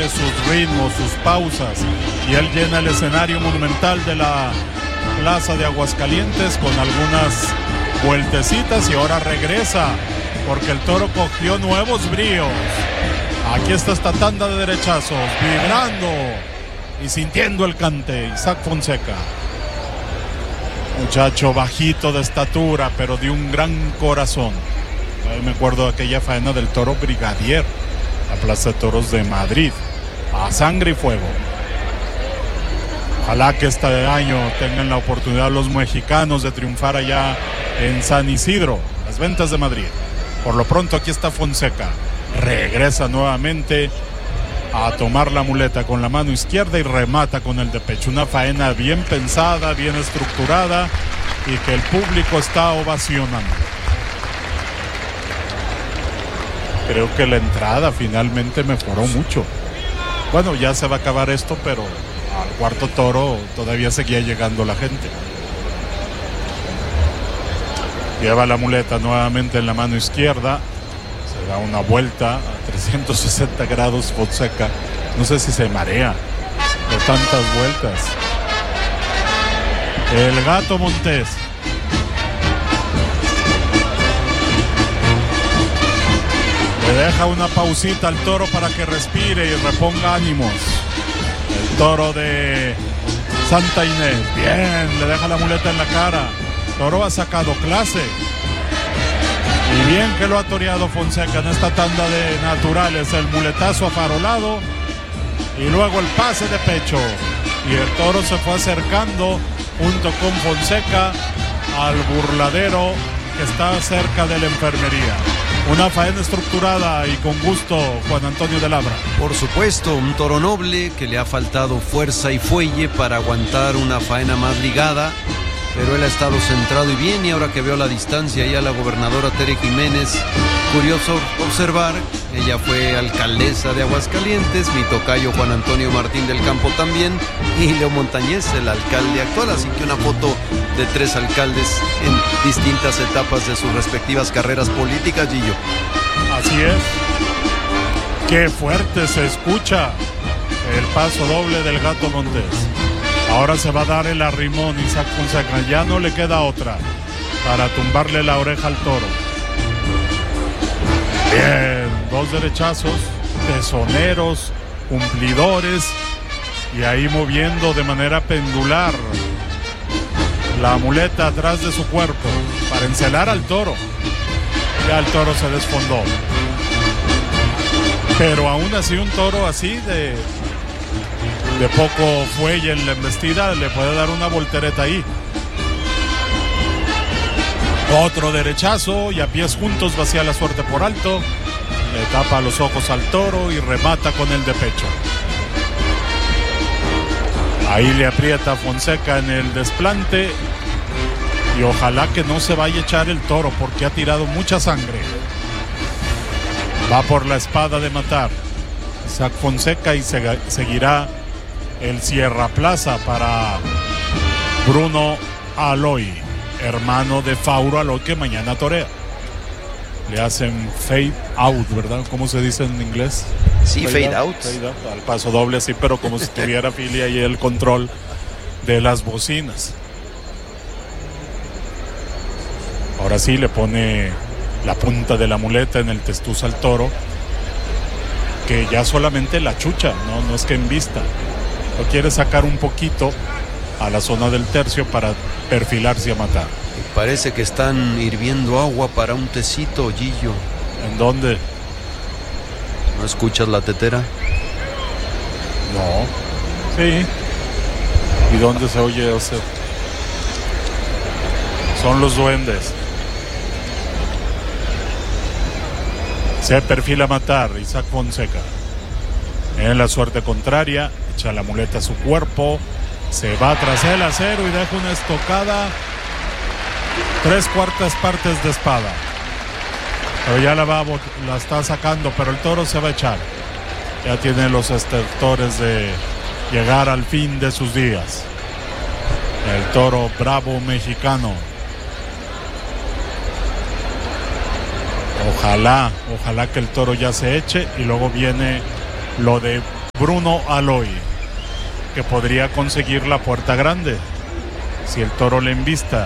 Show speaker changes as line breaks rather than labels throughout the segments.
marque sus ritmos, sus pausas, y él llena el escenario monumental de la Plaza de Aguascalientes con algunas vueltecitas y ahora regresa porque el toro cogió nuevos bríos. Aquí está esta tanda de derechazos, vibrando y sintiendo el cante. Isaac Fonseca, muchacho bajito de estatura, pero de un gran corazón. Me acuerdo de aquella faena del toro Brigadier, la Plaza de Toros de Madrid, a sangre y fuego. Ojalá que este año tengan la oportunidad los mexicanos de triunfar allá en San Isidro, las Ventas de Madrid. Por lo pronto aquí está Fonseca, regresa nuevamente a tomar la muleta con la mano izquierda y remata con el de pecho. Una faena bien pensada, bien estructurada y que el público está ovacionando. Creo que la entrada finalmente mejoró mucho. Bueno, ya se va a acabar esto, pero al cuarto toro todavía seguía llegando la gente. Lleva la muleta nuevamente en la mano izquierda. Se da una vuelta a 360 grados Fonseca. No sé si se marea de tantas vueltas. El Gato Montes. Le deja una pausita al toro para que respire y reponga ánimos. El toro de Santa Inés. Bien, le deja la muleta en la cara. Toro ha sacado clase. Y bien que lo ha toreado Fonseca en esta tanda de naturales. El muletazo afarolado y luego el pase de pecho. Y el toro se fue acercando junto con Fonseca al burladero que está cerca de la enfermería. Una faena estructurada y con gusto, Juan Antonio de Labra.
Por supuesto, un toro noble que le ha faltado fuerza y fuelle para aguantar una faena más ligada, pero él ha estado centrado y bien, y ahora que veo la distancia ya la gobernadora Tere Jiménez, curioso observar, ella fue alcaldesa de Aguascalientes, mi tocayo Juan Antonio Martín del Campo también, y Leo Montañez, el alcalde actual, así que una foto de tres alcaldes en distintas etapas de sus respectivas carreras políticas, Gillo.
Así es. Qué fuerte se escucha el paso doble del Gato Montes. Ahora se va a dar el arrimón Isaac Fonseca, ya no le queda otra para tumbarle la oreja al toro. Bien, dos derechazos, tesoneros, cumplidores, y ahí moviendo de manera pendular la muleta atrás de su cuerpo para encelar al toro. Ya el toro se desfondó. Pero aún así un toro así de poco fuelle en la embestida le puede dar una voltereta ahí. Otro derechazo y a pies juntos vacía la suerte por alto. Le tapa los ojos al toro y remata con el de pecho. Ahí le aprieta Fonseca en el desplante y ojalá que no se vaya a echar el toro porque ha tirado mucha sangre. Va por la espada de matar Isaac Fonseca y seguirá el Sierra Plaza para Bruno Aloy, hermano de Fauro Aloy, que mañana torea. Le hacen fade out, ¿verdad? ¿Cómo se dice en inglés?
Sí, fade out.
Al paso doble, sí, pero como si tuviera Filia y el control de las bocinas. Ahora sí le pone la punta de la muleta en el testuz al toro, que ya solamente la chucha, no es que en vista. Lo quiere sacar un poquito a la zona del tercio para perfilarse a matar.
Y parece que están hirviendo agua para un tecito, Gillo.
¿En dónde?
¿No escuchas la tetera?
No. Sí. ¿Y dónde se oye ese? Son los duendes. Se perfila a matar Isaac Fonseca. En la suerte contraria, echa la muleta a su cuerpo, se va tras el acero y deja una estocada 3/4 partes de espada. Pero ya la está sacando, pero el toro se va a echar. Ya tiene los estertores de llegar al fin de sus días. El toro bravo mexicano. Ojalá que el toro ya se eche y luego viene lo de Bruno Aloy, que podría conseguir la puerta grande si el toro le embista,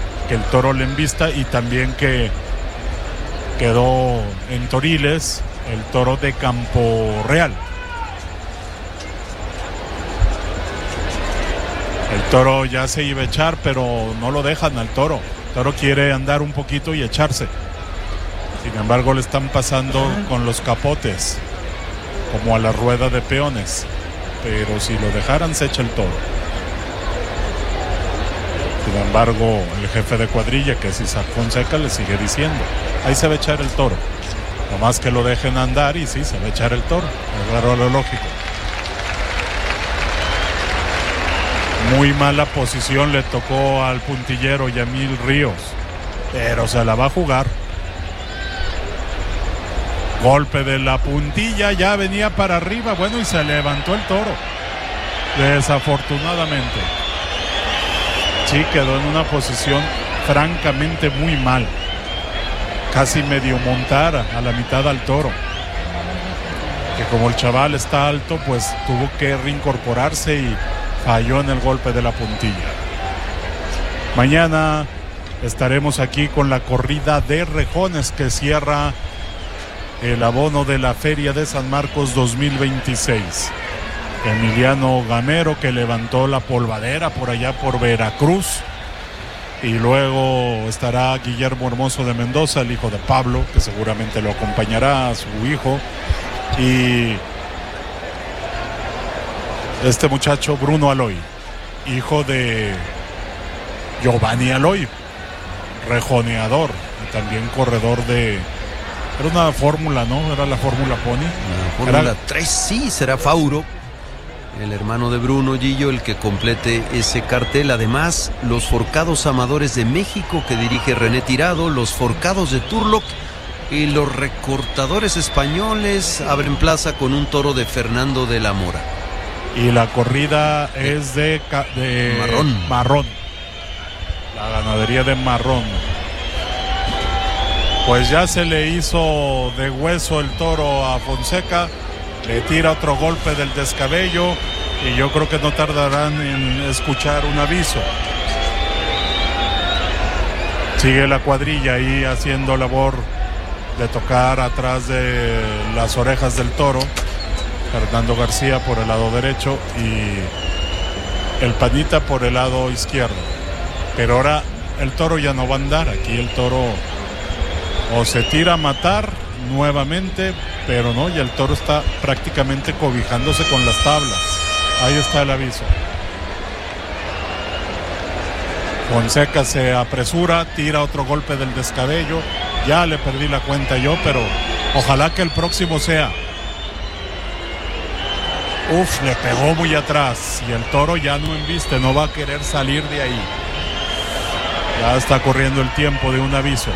y también que quedó en Toriles el toro de Campo Real. El toro ya se iba a echar, pero no lo dejan al toro. El toro quiere andar un poquito y echarse. Sin embargo, le están pasando con los capotes, como a la rueda de peones. Pero si lo dejaran, se echa el toro. Sin embargo, el jefe de cuadrilla, que es Isaac Fonseca, le sigue diciendo: ahí se va a echar el toro. Nomás que lo dejen andar y sí, se va a echar el toro. Es raro, lo lógico. Muy mala posición le tocó al puntillero Yamil Ríos, pero se la va a jugar. Golpe de la puntilla, ya venía para arriba, bueno, y se levantó el toro. Desafortunadamente. Sí, quedó en una posición francamente muy mal. Casi medio montar a la mitad al toro. Que como el chaval está alto, pues tuvo que reincorporarse y falló en el golpe de la puntilla. Mañana estaremos aquí con la corrida de rejones que cierra el abono de la Feria de San Marcos 2026. Emiliano Gamero, que levantó la polvadera por allá por Veracruz. Y luego estará Guillermo Hermoso de Mendoza, el hijo de Pablo, que seguramente lo acompañará a su hijo. Y este muchacho Bruno Aloy, hijo de Giovanni Aloy, rejoneador y también corredor de... Era una fórmula, ¿no? Era la Fórmula Pony.
La Fórmula 3, sí, será Fauro, el hermano de Bruno, Gillo, el que complete ese cartel. Además, los Forcados Amadores de México, que dirige René Tirado, los Forcados de Turlock y los Recortadores Españoles abren plaza con un toro de Fernando de la Mora.
Y la corrida es de Marrón. La ganadería de Marrón. Pues ya se le hizo de hueso el toro a Fonseca. Le tira otro golpe del descabello y yo creo que no tardarán en escuchar un aviso. Sigue la cuadrilla ahí haciendo labor de tocar atrás de las orejas del toro. Fernando García por el lado derecho y el Panita por el lado izquierdo. Pero ahora el toro ya no va a andar. Aquí el toro o se tira a matar nuevamente, pero no, y el toro está prácticamente cobijándose con las tablas. Ahí está el aviso. Fonseca se apresura, tira otro golpe del descabello. Ya le perdí la cuenta yo, pero ojalá que el próximo sea. Le pegó muy atrás y el toro ya no embiste, no va a querer salir de ahí. Ya está corriendo el tiempo de un aviso.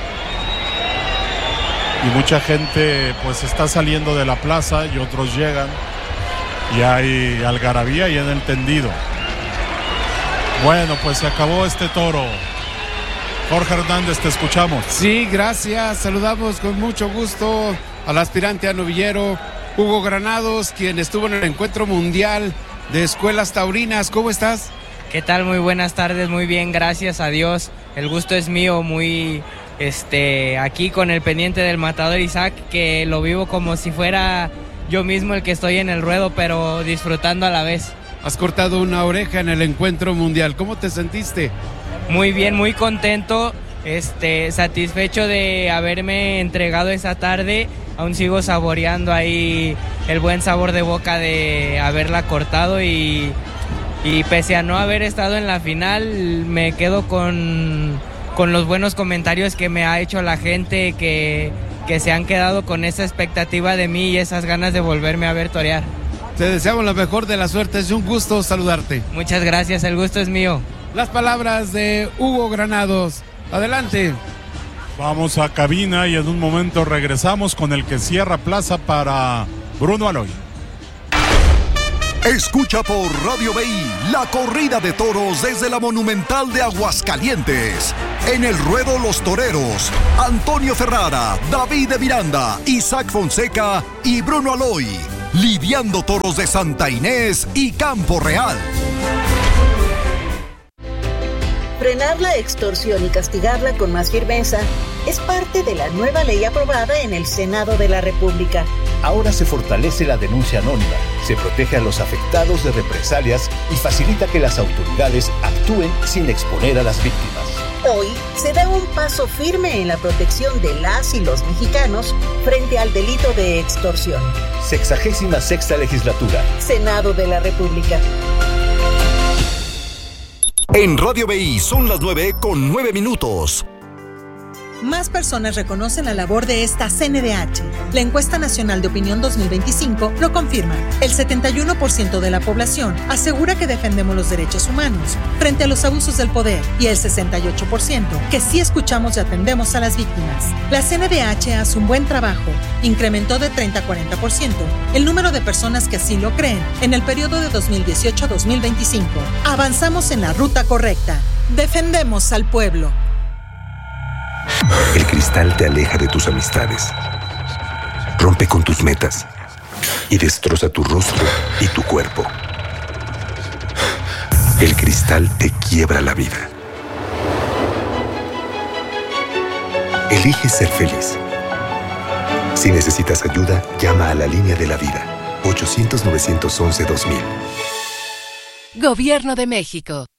Y mucha gente pues está saliendo de la plaza y otros llegan. Y hay algarabía y en el tendido. Bueno, pues se acabó este toro. Jorge Hernández, te escuchamos.
Sí, gracias. Saludamos con mucho gusto al aspirante a novillero Hugo Granados, quien estuvo en el encuentro mundial de escuelas taurinas. ¿Cómo estás?
¿Qué tal? Muy buenas tardes, muy bien, gracias a Dios. El gusto es mío, muy aquí con el pendiente del matador Isaac, que lo vivo como si fuera yo mismo el que estoy en el ruedo, pero disfrutando a la vez.
Has cortado una oreja en el encuentro mundial. ¿Cómo te sentiste?
Muy bien, muy contento, satisfecho de haberme entregado esa tarde. Aún sigo saboreando ahí el buen sabor de boca de haberla cortado y pese a no haber estado en la final, me quedo con los buenos comentarios que me ha hecho la gente que se han quedado con esa expectativa de mí y esas ganas de volverme a ver torear.
Te deseamos la mejor de la suerte, es un gusto saludarte.
Muchas gracias, el gusto es mío.
Las palabras de Hugo Granados. Adelante.
Vamos a cabina y en un momento regresamos con el que cierra plaza para Bruno Aloy.
Escucha por Radio BI la corrida de toros desde la Monumental de Aguascalientes. En el ruedo Los Toreros, Antonio Ferrara, David de Miranda, Isaac Fonseca y Bruno Aloy. lidiando toros de Santa Inés y Campo Real.
Frenar la extorsión y castigarla con más firmeza es parte de la nueva ley aprobada en el Senado de la República.
Ahora se fortalece la denuncia anónima, se protege a los afectados de represalias y facilita que las autoridades actúen sin exponer a las víctimas.
Hoy se da un paso firme en la protección de las y los mexicanos frente al delito de extorsión.
66ª legislatura.
Senado de la República.
En Radio BI son las 9:09.
Más personas reconocen la labor de esta CNDH. La encuesta nacional de opinión 2025 lo confirma. El 71% de la población asegura que defendemos los derechos humanos frente a los abusos del poder y el 68% que sí escuchamos y atendemos a las víctimas. La CNDH hace un buen trabajo. Incrementó de 30 a 40% el número de personas que así lo creen en el periodo de 2018 a 2025. Avanzamos en la ruta correcta. Defendemos al pueblo.
El cristal te aleja de tus amistades, rompe con tus metas y destroza tu rostro y tu cuerpo. El cristal te quiebra la vida. Elige ser feliz. Si necesitas ayuda, llama a la línea de la vida, 800-911-2000.
Gobierno de México.